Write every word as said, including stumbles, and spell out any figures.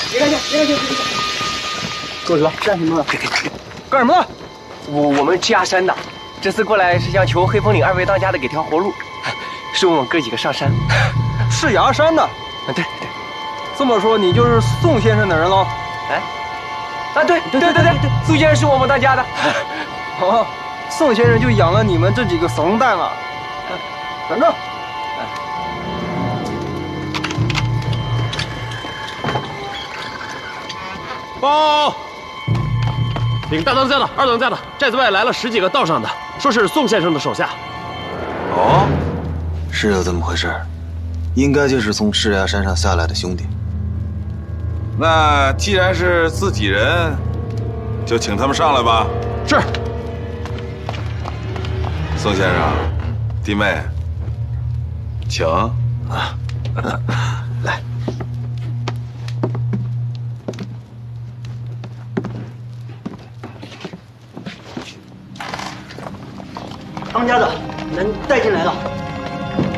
别看见，别看见，别看见。过去吧，干什么？干什么？ 我我们吃牙山的，这次过来是想求黑风岭二位当家的给条活路，送我们哥几个上山。 是牙山的？ 啊，对对。 这么说你就是宋先生的人喽？ 哎，啊，对对对对对，宋先生是我们当家的。 哦，宋先生就养了你们这几个怂蛋了。等着。 报！禀大当家的、二当家的，寨子外来了十几个道上的，说是宋先生的手下。 哦，是有这么回事，应该就是从赤崖山上下来的兄弟。 那既然是自己人，就请他们上来吧。 是。 宋先生，弟妹，请啊， 来。 当家的，人带进来了。